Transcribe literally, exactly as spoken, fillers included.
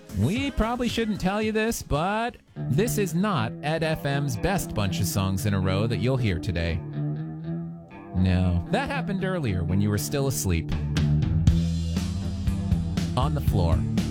We probably shouldn't tell you this, but this is not Ed F M's best bunch of songs in a row that you'll hear today. No, that happened earlier when you were still asleep. On the floor.